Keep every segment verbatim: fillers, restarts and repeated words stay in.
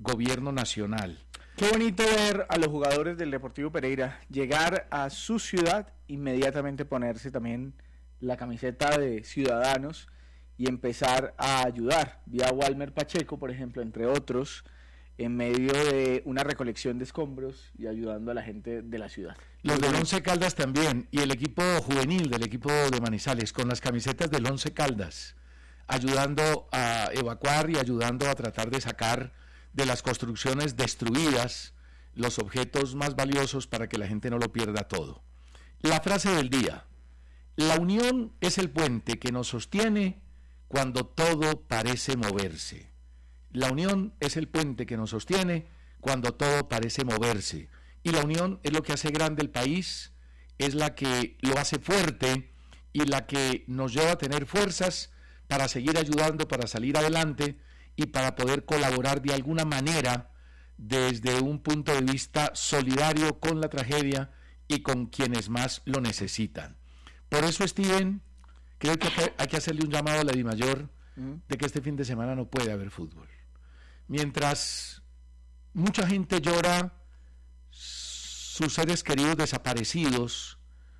gobierno nacional. Qué bonito ver a los jugadores del Deportivo Pereira llegar a su ciudad, inmediatamente ponerse también la camiseta de ciudadanos y empezar a ayudar. Vi a Walmer Pacheco, por ejemplo, entre otros, en medio de una recolección de escombros y ayudando a la gente de la ciudad. Los del Once Caldas también, y el equipo juvenil del equipo de Manizales, con las camisetas del Once Caldas, ayudando a evacuar y ayudando a tratar de sacar de las construcciones destruidas los objetos más valiosos para que la gente no lo pierda todo. La frase del día: la unión es el puente que nos sostiene cuando todo parece moverse. La unión es el puente que nos sostiene cuando todo parece moverse. Y la unión es lo que hace grande el país, es la que lo hace fuerte y la que nos lleva a tener fuerzas para seguir ayudando, para salir adelante y para poder colaborar de alguna manera desde un punto de vista solidario con la tragedia y con quienes más lo necesitan. Por eso, Steven, creo que hay que hacerle un llamado a la DIMAYOR de que este fin de semana no puede haber fútbol. Mientras mucha gente llora sus seres queridos desaparecidos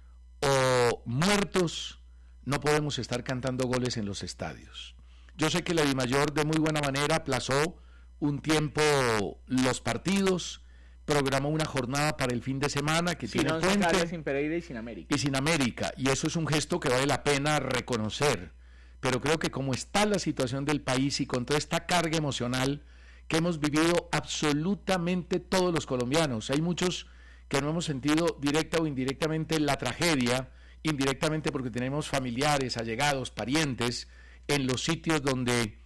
o muertos, no podemos estar cantando goles en los estadios. Yo sé que la DIMAYOR de muy buena manera aplazó un tiempo los partidos, programó una jornada para el fin de semana que sin tiene puente, Caldas, sin Pereira y sin América. Y sin América, y eso es un gesto que vale la pena reconocer. Pero creo que como está la situación del país y con toda esta carga emocional que hemos vivido absolutamente todos los colombianos, hay muchos que no hemos sentido directa o indirectamente la tragedia, indirectamente porque tenemos familiares, allegados, parientes en los sitios donde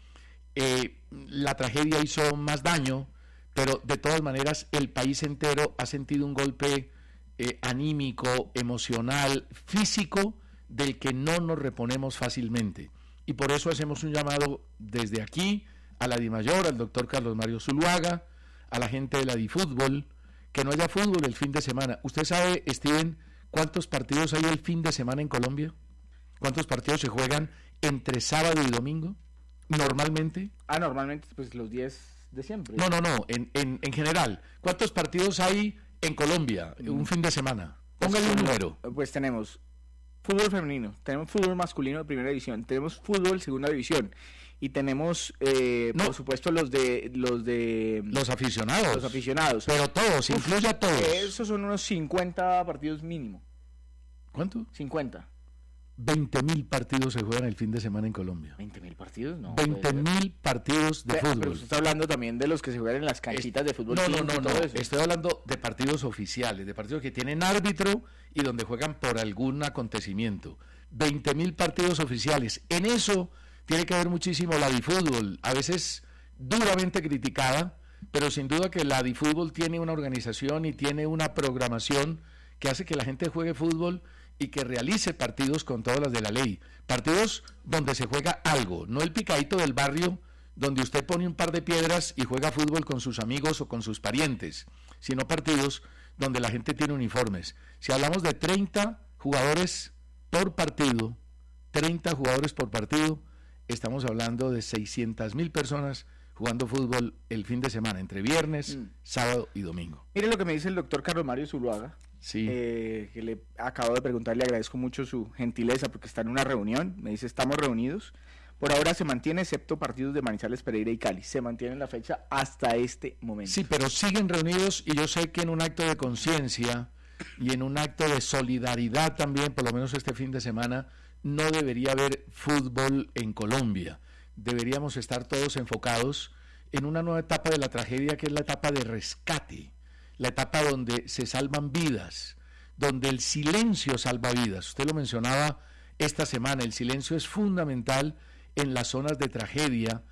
eh, la tragedia hizo más daño, pero de todas maneras el país entero ha sentido un golpe eh, anímico, emocional, físico, del que no nos reponemos fácilmente. Y por eso hacemos un llamado desde aquí a la DIMAYOR, al doctor Carlos Mario Zuluaga, a la gente de la DiFútbol, que no haya fútbol el fin de semana. ¿Usted sabe, Steven, cuántos partidos hay el fin de semana en Colombia? ¿Cuántos partidos se juegan entre sábado y domingo? ¿Normalmente? Ah, normalmente pues los diez de siempre. No, no, no, en, en, en general. ¿Cuántos partidos hay en Colombia mm. un fin de semana? Póngale un número. Pues tenemos fútbol femenino, tenemos fútbol masculino de primera división, tenemos fútbol segunda división y tenemos eh, no. por supuesto los de los de los aficionados. Los aficionados. Pero todos, Uf, incluye a todos. Esos son unos cincuenta partidos mínimo. ¿Cuánto? cincuenta. veinte mil partidos se juegan el fin de semana en Colombia. ¿veinte mil partidos? No. veinte mil partidos de pero, fútbol. Pero usted está hablando también de los que se juegan en las canchitas es, de fútbol. No, no, no, no. Eso. Estoy hablando de partidos oficiales, de partidos que tienen árbitro y donde juegan por algún acontecimiento. veinte mil partidos oficiales. En eso tiene que ver muchísimo la DiFútbol, a veces duramente criticada, pero sin duda que la DiFútbol tiene una organización y tiene una programación que hace que la gente juegue fútbol y que realice partidos con todas las de la ley, partidos donde se juega algo, no el picadito del barrio donde usted pone un par de piedras y juega fútbol con sus amigos o con sus parientes, sino partidos donde la gente tiene uniformes. Si hablamos de treinta jugadores por partido, treinta jugadores por partido, estamos hablando de seiscientas mil personas jugando fútbol el fin de semana, entre viernes, mm. sábado y domingo. Mire lo que me dice el doctor Carlos Mario Zuluaga. Sí. Eh, que le acabo de preguntar, le agradezco mucho su gentileza porque está en una reunión, me dice estamos reunidos, por ahora se mantiene excepto partidos de Manizales, Pereira y Cali, se mantiene la fecha hasta este momento. Sí, pero siguen reunidos y yo sé que en un acto de conciencia y en un acto de solidaridad también, por lo menos este fin de semana, no debería haber fútbol en Colombia, deberíamos estar todos enfocados en una nueva etapa de la tragedia que es la etapa de rescate, la etapa donde se salvan vidas, donde el silencio salva vidas. Usted lo mencionaba esta semana, el silencio es fundamental en las zonas de tragedia,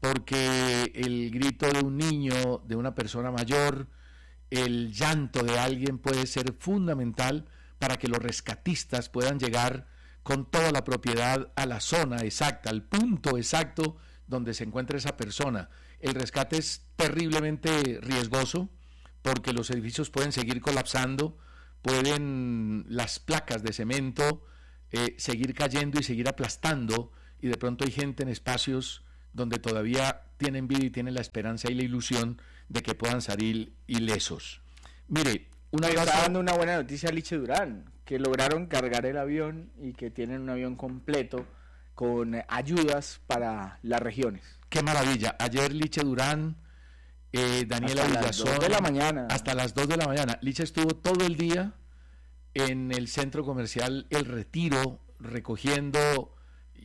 porque el grito de un niño, de una persona mayor, el llanto de alguien puede ser fundamental para que los rescatistas puedan llegar con toda la propiedad a la zona exacta, al punto exacto donde se encuentra esa persona. El rescate es terriblemente riesgoso, porque los edificios pueden seguir colapsando, pueden las placas de cemento eh, seguir cayendo y seguir aplastando, y de pronto hay gente en espacios donde todavía tienen vida y tienen la esperanza y la ilusión de que puedan salir ilesos. Mire, una está cosa... dando una buena noticia a Liche Durán, que lograron cargar el avión y que tienen un avión completo con ayudas para las regiones. ¡Qué maravilla! Ayer Liche Durán, eh, Daniela hasta Villazón... Las dos de la mañana. Hasta las dos de la mañana. Liche estuvo todo el día en el centro comercial El Retiro, recogiendo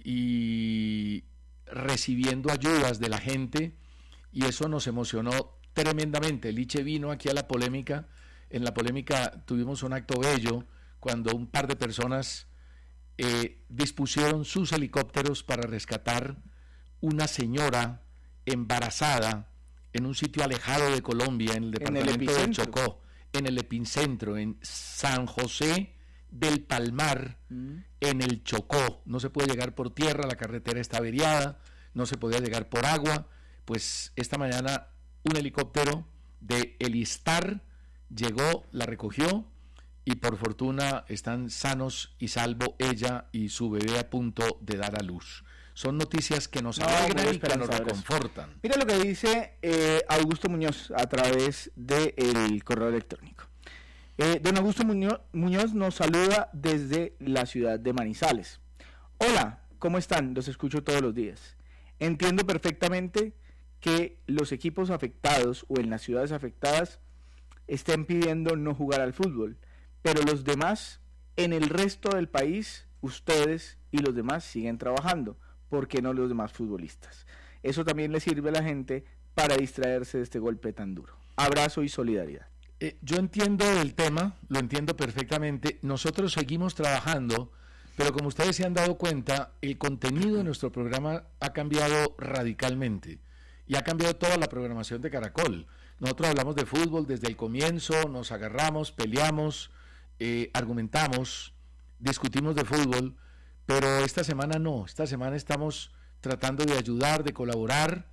y recibiendo ayudas de la gente, y eso nos emocionó tremendamente. Liche vino aquí a la polémica. En la polémica tuvimos un acto bello cuando un par de personas eh, dispusieron sus helicópteros para rescatar una señora embarazada en un sitio alejado de Colombia, en el departamento de Chocó, en el epicentro, en San José del Palmar, mm. en el Chocó. No se puede llegar por tierra, la carretera está averiada, no se podía llegar por agua. Pues esta mañana un helicóptero de Elistar llegó, la recogió, y por fortuna están sanos y salvo ella y su bebé a punto de dar a luz. Son noticias que nos alegran no, y que nos reconfortan. Mira lo que dice eh, Augusto Muñoz a través del correo electrónico. Eh, don Augusto Muñoz, Muñoz nos saluda desde la ciudad de Manizales. Hola, ¿cómo están? Los escucho todos los días. Entiendo perfectamente que los equipos afectados o en las ciudades afectadas estén pidiendo no jugar al fútbol, pero los demás, en el resto del país, ustedes y los demás siguen trabajando. ¿Por qué no los demás futbolistas? Eso también le sirve a la gente para distraerse de este golpe tan duro. Abrazo y solidaridad. Eh, yo entiendo el tema, lo entiendo perfectamente. Nosotros seguimos trabajando, pero como ustedes se han dado cuenta, el contenido de nuestro programa ha cambiado radicalmente y ha cambiado toda la programación de Caracol. Nosotros hablamos de fútbol desde el comienzo, nos agarramos, peleamos, eh, argumentamos, discutimos de fútbol, pero esta semana no, esta semana estamos tratando de ayudar, de colaborar,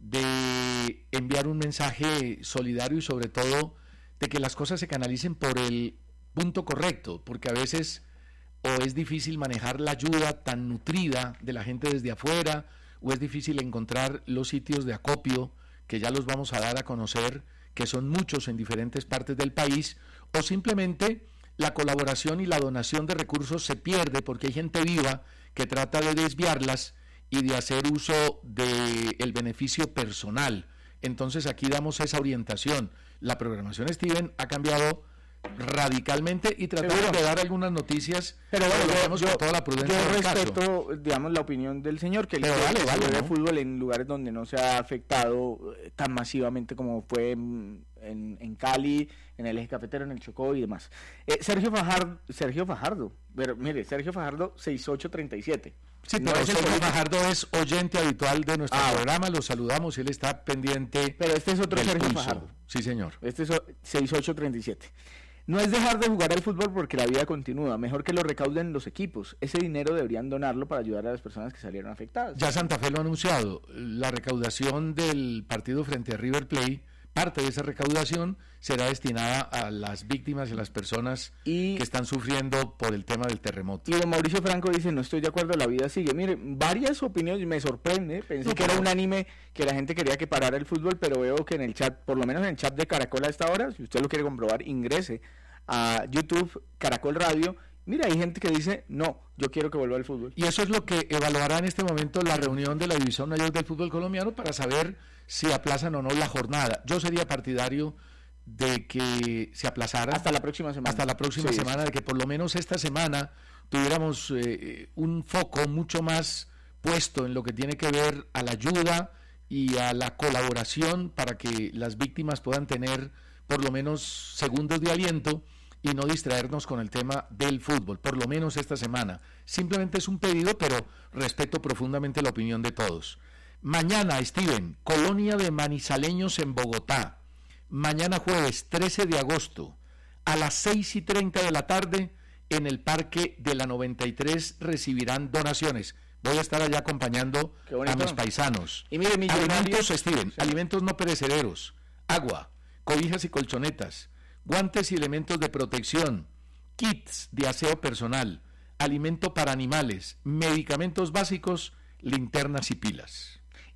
de enviar un mensaje solidario y sobre todo de que las cosas se canalicen por el punto correcto, porque a veces o es difícil manejar la ayuda tan nutrida de la gente desde afuera, o es difícil encontrar los sitios de acopio, que ya los vamos a dar a conocer, que son muchos en diferentes partes del país, o simplemente la colaboración y la donación de recursos se pierde porque hay gente viva que trata de desviarlas y de hacer uso del beneficio personal. Entonces aquí damos esa orientación. La programación, Steven, ha cambiado radicalmente y tratamos bueno, de dar algunas noticias, pero bueno, yo, yo, con toda la prudencia yo del respeto, caso. digamos, la opinión del señor, que él pero vale, vale, de ¿no? fútbol en lugares donde no se ha afectado tan masivamente como fue en, en, en Cali, en el eje cafetero, en el Chocó y demás. Eh, Sergio Fajardo, Sergio Fajardo, pero mire, Sergio Fajardo sesenta y ocho treinta y siete. Sí, pero no Sergio Fajardo es oyente habitual de nuestro ah, programa, lo saludamos y él está pendiente. Pero este es otro Sergio pulso. Fajardo. Sí, señor. Este es sesenta y ocho treinta y siete. No es dejar de jugar al fútbol porque la vida continúa, mejor que lo recauden los equipos. Ese dinero deberían donarlo para ayudar a las personas que salieron afectadas. Ya Santa Fe lo ha anunciado, la recaudación del partido frente a River Plate, parte de esa recaudación será destinada a las víctimas y a las personas y, que están sufriendo por el tema del terremoto. Y don Mauricio Franco dice, no estoy de acuerdo, la vida sigue. Mire, varias opiniones, me sorprende, pensé no, que era unánime, que la gente quería que parara el fútbol, pero veo que en el chat, por lo menos en el chat de Caracol a esta hora, si usted lo quiere comprobar, ingrese a YouTube, Caracol Radio. Mira, hay gente que dice, no, yo quiero que vuelva el fútbol. Y eso es lo que evaluará en este momento la reunión de la División Mayor del Fútbol Colombiano para saber si aplazan o no la jornada. Yo sería partidario de que se aplazara hasta la próxima semana. Hasta la próxima sí, semana, sí. de que por lo menos esta semana tuviéramos eh, un foco mucho más puesto en lo que tiene que ver a la ayuda y a la colaboración para que las víctimas puedan tener por lo menos segundos de aliento y no distraernos con el tema del fútbol, por lo menos esta semana. Simplemente es un pedido, pero respeto profundamente la opinión de todos. Mañana, Steven, Colonia de Manizaleños en Bogotá. Mañana jueves trece de agosto, a las seis y treinta de la tarde, en el Parque de la noventa y tres recibirán donaciones. Voy a estar allá acompañando a mis paisanos. Y mire, alimentos, Steven, sí. alimentos no perecederos, agua, cobijas y colchonetas, guantes y elementos de protección, kits de aseo personal, alimento para animales, medicamentos básicos, linternas y pilas.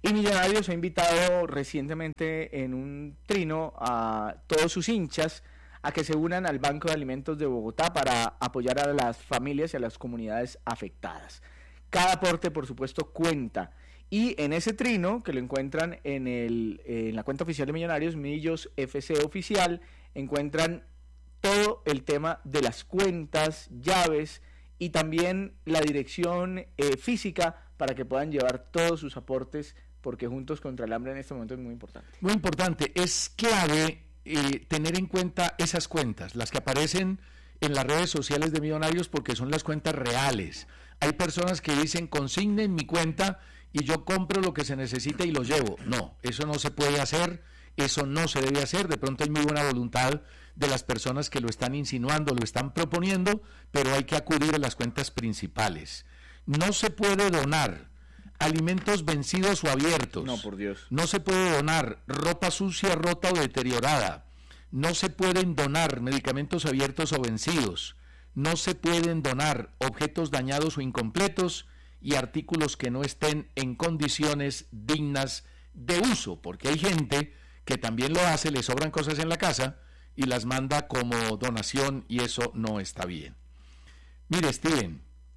Y Millonarios ha invitado recientemente en un trino a todos sus hinchas a que se unan al Banco de Alimentos de Bogotá para apoyar a las familias y a las comunidades afectadas. Cada aporte, por supuesto, cuenta. Y en ese trino, que lo encuentran en, el, en la cuenta oficial de Millonarios, Millos F C Oficial, encuentran todo el tema de las cuentas, llaves y también la dirección eh, física para que puedan llevar todos sus aportes, porque Juntos contra el Hambre en este momento es muy importante. Muy importante, es clave eh, tener en cuenta esas cuentas, las que aparecen en las redes sociales de Millonarios, porque son las cuentas reales. Hay personas que dicen, consignen mi cuenta y yo compro lo que se necesita y lo llevo. No, eso no se puede hacer, eso no se debe hacer. De pronto hay muy buena voluntad de las personas que lo están insinuando, lo están proponiendo, pero hay que acudir a las cuentas principales. No se puede donar alimentos vencidos o abiertos. No, por Dios. No se puede donar ropa sucia, rota o deteriorada. No se pueden donar medicamentos abiertos o vencidos. No se pueden donar objetos dañados o incompletos y artículos que no estén en condiciones dignas de uso, porque hay gente que también lo hace, le sobran cosas en la casa y las manda como donación y eso no está bien. Mire, Steven,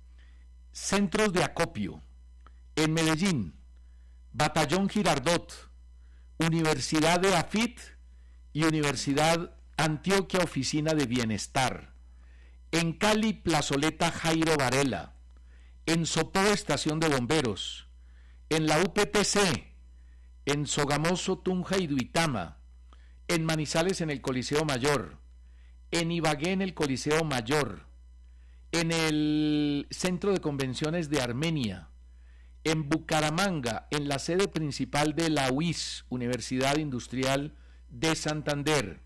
centros de acopio en Medellín, Batallón Girardot, Universidad de AFIT y Universidad Antioquia Oficina de Bienestar, en Cali, Plazoleta Jairo Varela, en Sopó, Estación de Bomberos, en la U P T C, en Sogamoso, Tunja y Duitama, en Manizales en el Coliseo Mayor, en Ibagué en el Coliseo Mayor, en el Centro de Convenciones de Armenia, en Bucaramanga, en la sede principal de la U I S, Universidad Industrial de Santander,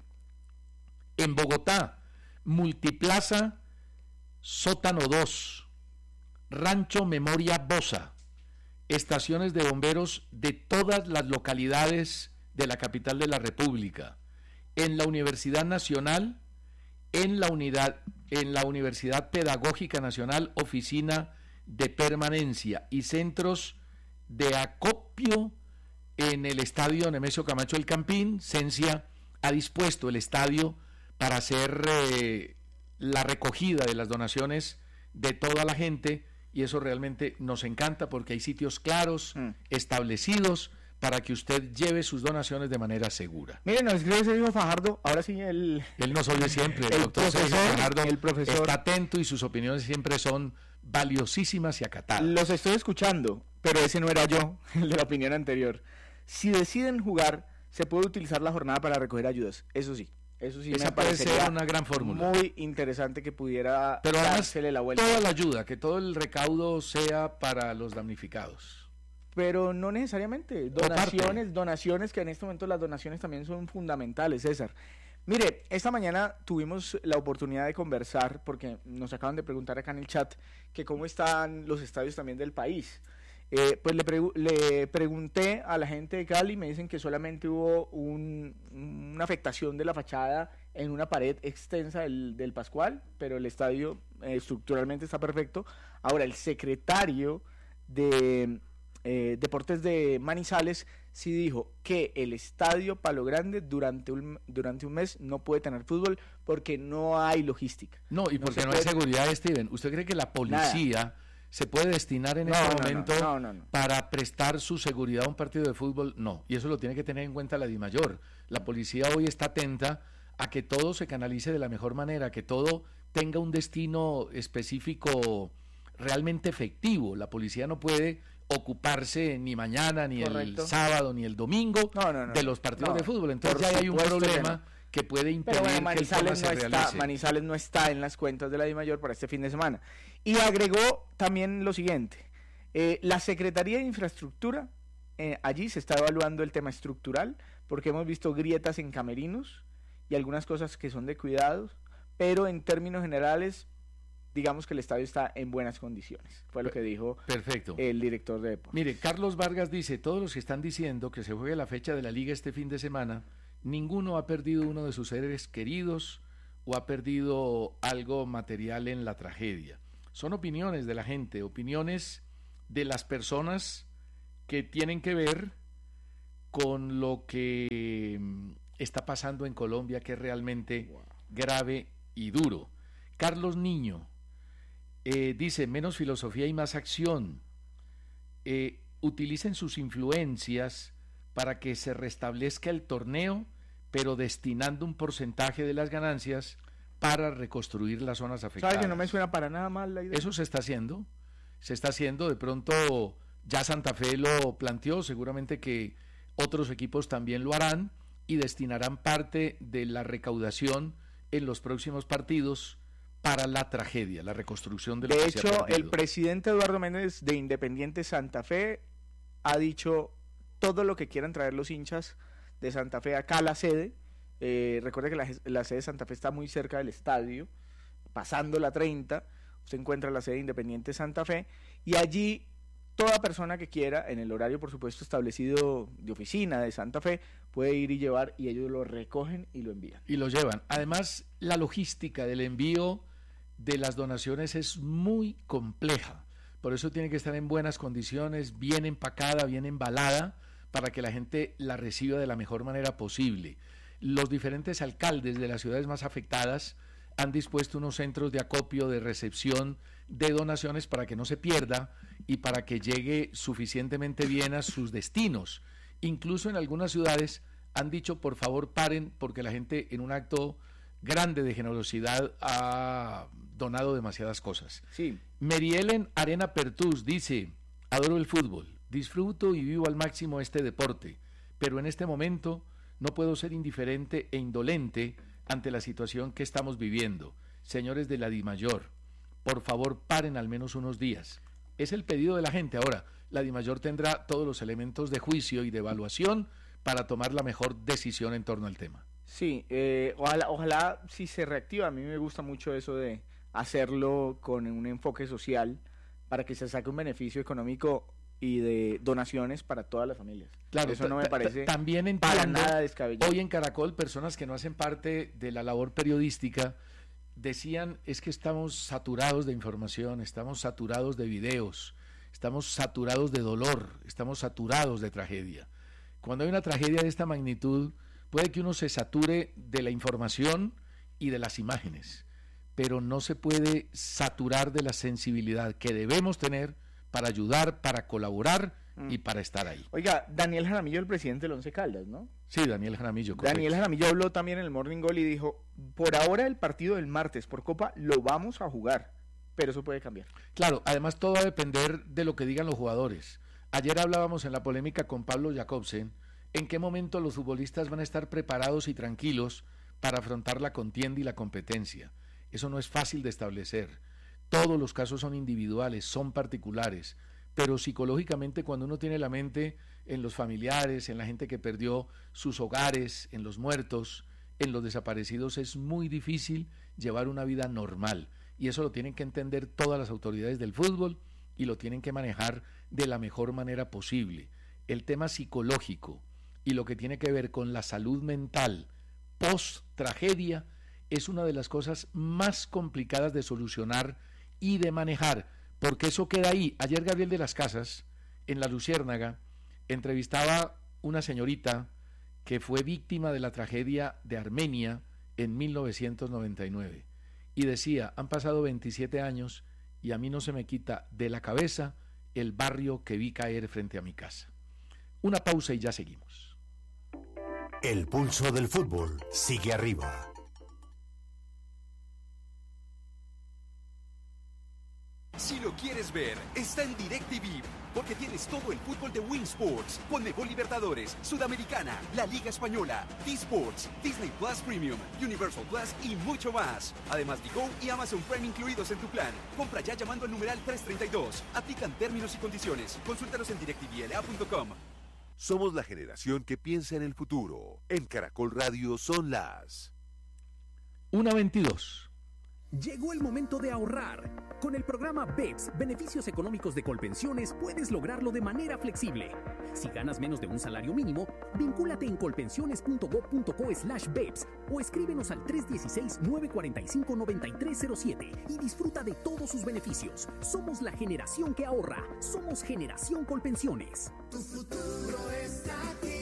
en Bogotá, Multiplaza, Sótano dos, Rancho Memoria Bosa, estaciones de bomberos de todas las localidades de la capital de la República, en la Universidad Nacional, en la unidad, en la Universidad Pedagógica Nacional, Oficina de Permanencia y centros de acopio en el Estadio Nemesio Camacho El Campín. Cencia ha dispuesto el estadio para hacer eh, la recogida de las donaciones de toda la gente, y eso realmente nos encanta porque hay sitios claros, mm. establecidos, para que usted lleve sus donaciones de manera segura. Miren, nos escribe Sergio Fajardo, ahora sí el... Él nos oye siempre, el, el doctor profesor, Sergio Fajardo el profesor está atento y sus opiniones siempre son valiosísimas y acatadas. Los estoy escuchando, pero ese no era yo, el de la opinión anterior. Si deciden jugar, se puede utilizar la jornada para recoger ayudas, eso sí. Eso sí, esa me puede parecería ser una gran fórmula. Muy interesante que pudiera pero además, dársele la vuelta. Toda la ayuda, que todo el recaudo sea para los damnificados. Pero no necesariamente. Donaciones, donaciones, que en este momento las donaciones también son fundamentales, César. Mire, esta mañana tuvimos la oportunidad de conversar, porque nos acaban de preguntar acá en el chat, que cómo están los estadios también del país. Eh, pues le, pregu le pregunté a la gente de Cali, me dicen que solamente hubo un, una afectación de la fachada en una pared extensa del, del Pascual, pero el estadio eh, estructuralmente está perfecto. Ahora, el secretario de eh, Deportes de Manizales sí dijo que el estadio Palo Grande durante un, durante un mes no puede tener fútbol porque no hay logística. No, y porque no, no hay seguridad, Steven. ¿Usted cree que la policía... Nada. se puede destinar en no, este no, momento no, no, no, no. para prestar su seguridad a un partido de fútbol? No, y eso lo tiene que tener en cuenta la DIMAYOR. La policía hoy está atenta a que todo se canalice de la mejor manera, que todo tenga un destino específico realmente efectivo. La policía no puede ocuparse ni mañana, ni Correcto. el sábado, ni el domingo no, no, no, de los partidos no, de fútbol. Entonces ya hay un problema que puede impedir bueno, que el tema se no realice. Está, Manizales no está en las cuentas de la DIMAYOR para este fin de semana. Y agregó también lo siguiente, eh, la Secretaría de Infraestructura, eh, allí se está evaluando el tema estructural, porque hemos visto grietas en camerinos y algunas cosas que son de cuidados, pero en términos generales, digamos que el estadio está en buenas condiciones, fue lo que dijo Perfecto. el director de deportes. Mire, Carlos Vargas dice, todos los que están diciendo que se juegue la fecha de la liga este fin de semana, ninguno ha perdido uno de sus seres queridos o ha perdido algo material en la tragedia. Son opiniones de la gente, opiniones de las personas que tienen que ver con lo que está pasando en Colombia, que es realmente wow. grave y duro. Carlos Niño eh, dice, menos filosofía y más acción. Eh, utilicen sus influencias para que se restablezca el torneo, pero destinando un porcentaje de las ganancias para reconstruir las zonas afectadas. ¿Sabes que no me suena para nada mal la idea? Eso se está haciendo, se está haciendo, de pronto ya Santa Fe lo planteó, seguramente que otros equipos también lo harán y destinarán parte de la recaudación en los próximos partidos para la tragedia, la reconstrucción de lo De que se ha hecho, perdido. El presidente Eduardo Méndez de Independiente Santa Fe ha dicho todo lo que quieran traer los hinchas de Santa Fe acá a la sede. Eh, recuerde que la, la sede de Santa Fe está muy cerca del estadio, pasando la treinta, se encuentra la sede de Independiente Santa Fe, y allí toda persona que quiera, en el horario por supuesto establecido de oficina de Santa Fe, puede ir y llevar, y ellos lo recogen y lo envían. Y lo llevan. Además, la logística del envío de las donaciones es muy compleja, por eso tiene que estar en buenas condiciones, bien empacada, bien embalada, para que la gente la reciba de la mejor manera posible. Los diferentes alcaldes de las ciudades más afectadas han dispuesto unos centros de acopio, de recepción de donaciones para que no se pierda y para que llegue suficientemente bien a sus destinos. Incluso en algunas ciudades han dicho, por favor, paren, porque la gente en un acto grande de generosidad ha donado demasiadas cosas. Sí. Merielen Arena Pertus dice, adoro el fútbol, disfruto y vivo al máximo este deporte, pero en este momento no puedo ser indiferente e indolente ante la situación que estamos viviendo. Señores de la DIMAYOR, por favor paren al menos unos días. Es el pedido de la gente. Ahora, la DIMAYOR tendrá todos los elementos de juicio y de evaluación para tomar la mejor decisión en torno al tema. Sí, eh, ojalá, ojalá si se reactiva. A mí me gusta mucho eso de hacerlo con un enfoque social para que se saque un beneficio económico y de donaciones para todas las familias. Claro, eso no me parece también entiendo, para nada descabellado. Hoy en Caracol, personas que no hacen parte de la labor periodística decían, es que estamos saturados de información, estamos saturados de videos, estamos saturados de dolor, estamos saturados de tragedia. Cuando hay una tragedia de esta magnitud, puede que uno se sature de la información y de las imágenes, pero no se puede saturar de la sensibilidad que debemos tener para ayudar, para colaborar mm. y para estar ahí. Oiga, Daniel Jaramillo, el presidente del Once Caldas, ¿no? Sí, Daniel Jaramillo. Correcto. Daniel Jaramillo habló también en el Morning Goal y dijo, por ahora el partido del martes por Copa lo vamos a jugar, pero eso puede cambiar. Claro, además todo va a depender de lo que digan los jugadores. Ayer hablábamos en la polémica con Pablo Jacobsen, en qué momento los futbolistas van a estar preparados y tranquilos para afrontar la contienda y la competencia. Eso no es fácil de establecer. Todos los casos son individuales, son particulares, pero psicológicamente cuando uno tiene la mente en los familiares, en la gente que perdió sus hogares, en los muertos, en los desaparecidos, es muy difícil llevar una vida normal. Y eso lo tienen que entender todas las autoridades del fútbol y lo tienen que manejar de la mejor manera posible. El tema psicológico y lo que tiene que ver con la salud mental post-tragedia es una de las cosas más complicadas de solucionar y de manejar, porque eso queda ahí. Ayer Gabriel de las Casas, en La Luciérnaga, entrevistaba una señorita que fue víctima de la tragedia de Armenia en mil novecientos noventa y nueve, y decía, han pasado veintisiete años y a mí no se me quita de la cabeza el barrio que vi caer frente a mi casa. Una pausa y ya seguimos. El pulso del fútbol sigue arriba. Si lo quieres ver, está en DirecTV, porque tienes todo el fútbol de Win Sports, Conmebol Libertadores, Sudamericana, la Liga Española, T-Sports, Disney Plus Premium, Universal Plus y mucho más. Además, Digo y Amazon Prime incluidos en tu plan. Compra ya llamando al numeral trescientos treinta y dos. Aplican términos y condiciones. Consúltalos en direct t v l a punto com. Somos la generación que piensa en el futuro. En Caracol Radio son las una veintidós. Llegó el momento de ahorrar. Con el programa B E P S, Beneficios Económicos de Colpensiones, puedes lograrlo de manera flexible. Si ganas menos de un salario mínimo, vincúlate en colpensiones punto gob punto co slash B E P S o escríbenos al tres uno seis, nueve cuatro cinco, nueve tres cero siete y disfruta de todos sus beneficios. Somos la generación que ahorra. Somos Generación Colpensiones. Tu futuro está aquí.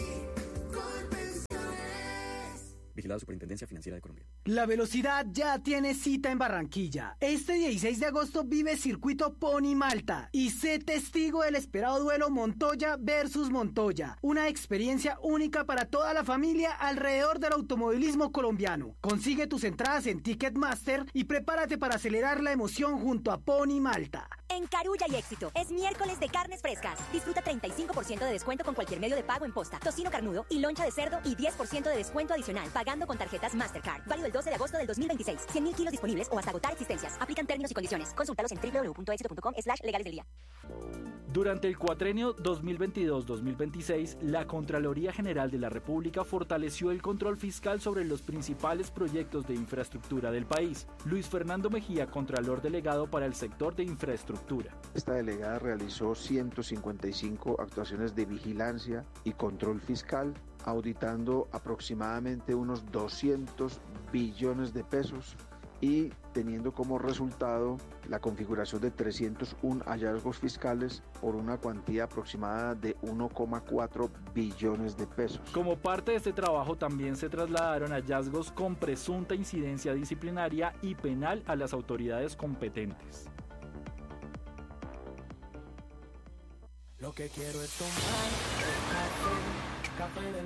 Vigilado Superintendencia Financiera de Colombia. La velocidad ya tiene cita en Barranquilla. Este dieciséis de agosto vive Circuito Pony Malta y sé testigo del esperado duelo Montoya versus Montoya. Una experiencia única para toda la familia alrededor del automovilismo colombiano. Consigue tus entradas en Ticketmaster y prepárate para acelerar la emoción junto a Pony Malta. En Carulla y Éxito, es miércoles de carnes frescas. Disfruta treinta y cinco por ciento de descuento con cualquier medio de pago en posta, tocino carnudo y loncha de cerdo y diez por ciento de descuento adicional pagando con tarjetas Mastercard. Válido el doce de agosto del dos mil veintiséis. cien mil kilos disponibles o hasta agotar existencias. Aplican términos y condiciones. Consúltalos en doble u doble u doble u punto éxito punto com slash legales del día. Durante el cuatrenio dos mil veintidós dos mil veintiséis, la Contraloría General de la República fortaleció el control fiscal sobre los principales proyectos de infraestructura del país. Luis Fernando Mejía, Contralor Delegado para el sector de infraestructura. Esta delegada realizó ciento cincuenta y cinco actuaciones de vigilancia y control fiscal, auditando aproximadamente unos doscientos billones de pesos y teniendo como resultado la configuración de trescientos uno hallazgos fiscales por una cuantía aproximada de uno coma cuatro billones de pesos. Como parte de este trabajo también se trasladaron hallazgos con presunta incidencia disciplinaria y penal a las autoridades competentes. Lo que quiero es tomar el café, café del